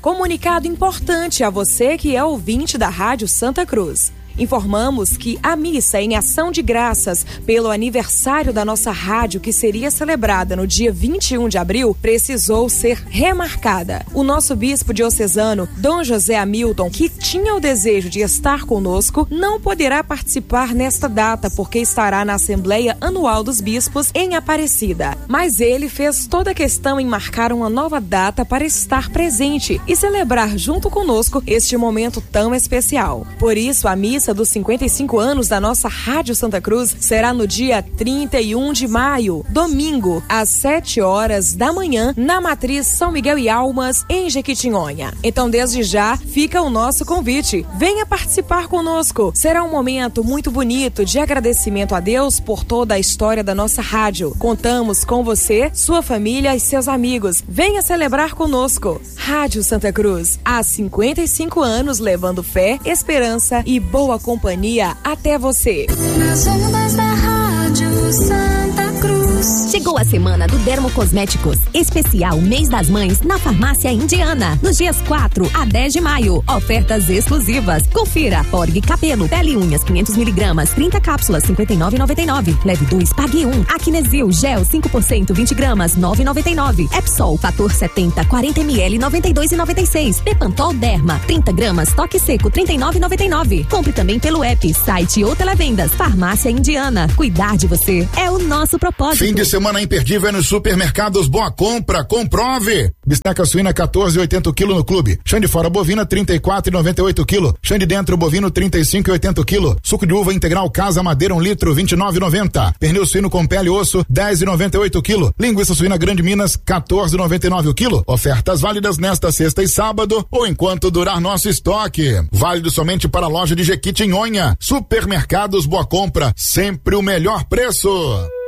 Comunicado importante a você que é ouvinte da Rádio Santa Cruz. Informamos que a missa em ação de graças pelo aniversário da nossa rádio, que seria celebrada no dia 21 de abril, precisou ser remarcada. O nosso bispo diocesano, Dom José Hamilton, que tinha o desejo de estar conosco, não poderá participar nesta data porque estará na Assembleia Anual dos Bispos em Aparecida. Mas ele fez toda a questão em marcar uma nova data para estar presente e celebrar junto conosco este momento tão especial. Por isso, a missa dos 55 anos da nossa Rádio Santa Cruz será no dia 31 de maio, domingo, às 7 horas da manhã, na Matriz São Miguel e Almas, em Jequitinhonha. Então, desde já, fica o nosso convite. Venha participar conosco. Será um momento muito bonito de agradecimento a Deus por toda a história da nossa rádio. Contamos com você, sua família e seus amigos. Venha celebrar conosco. Rádio Santa Cruz, há 55 anos levando fé, esperança e boa companhia até você. Nas ondas da Rádio Santa Cruz. Chegou a semana do Dermocosméticos, especial Mês das Mães na Farmácia Indiana, nos dias 4 a 10 de maio. Ofertas exclusivas. Confira: Org Cabelo, Pele e Unhas 500mg, 30 cápsulas, R$ 59,99. Leve 2, pague 1. Acnesil Gel 5%, 20 gramas, R$ 9,99. Epsol Fator 70, 40ml, R$ 92,96. Pepantol Derma, 30 gramas, toque seco, R$ 39,99. Compre também pelo app, site ou televendas. Farmácia Indiana. Cuidar de você é o nosso propósito. Fim de semana imperdível nos supermercados Boa Compra. Comprove. Bisteca suína 14,80 kg no clube. Chã de fora bovina 34,98 kg. Chã de dentro bovino 35,80 kg. Suco de uva integral Casa Madeira 1 litro 29,90. Pernil suíno com pele e osso 10,98 kg. Linguiça suína Grande Minas 14,99 o quilo. Ofertas válidas nesta sexta e sábado ou enquanto durar nosso estoque. Válido somente para a loja de Jequitinhonha. Supermercados Boa Compra, sempre o melhor preço.